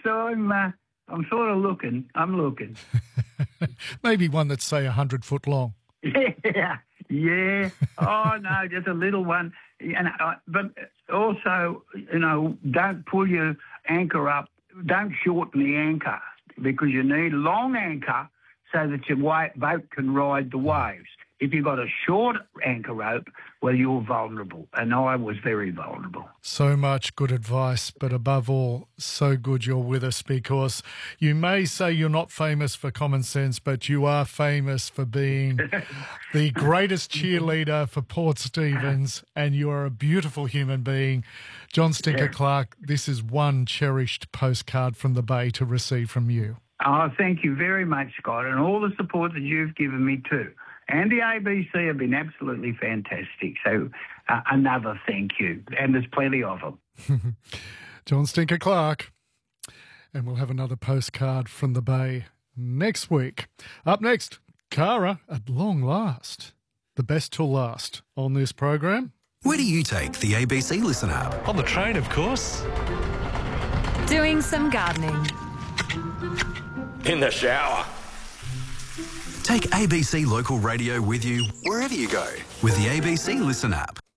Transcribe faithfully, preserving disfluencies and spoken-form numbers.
I'm, uh, I'm sort of looking. I'm looking. Maybe one that's, say, a hundred foot long. Yeah, yeah. Oh, no, just a little one. And uh, But also, you know, don't pull your anchor up. Don't shorten the anchor because you need a long anchor so that your wa- boat can ride the waves. If you've got a short anchor rope, well, you're vulnerable. And I was very vulnerable. So much good advice, but above all, so good you're with us, because you may say you're not famous for common sense, but you are famous for being the greatest cheerleader for Port Stephens, and you are a beautiful human being. John Stinker Yeah. Clark, this is one cherished postcard from the Bay to receive from you. Oh, thank you very much, Scott, and all the support that you've given me too. And the A B C have been absolutely fantastic. So uh, another thank you. And there's plenty of them. John Stinker Clark. And we'll have another postcard from the Bay next week. Up next, Cara, at long last. The best till last on this program. Where do you take the A B C Listen app? On the train, of course. Doing some gardening. In the shower. Take A B C Local Radio with you wherever you go with the A B C Listen app.